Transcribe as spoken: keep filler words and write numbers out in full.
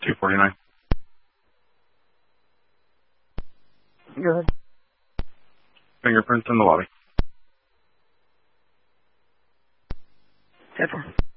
two forty-nine. Go ahead. Fingerprints in the lobby. ten four.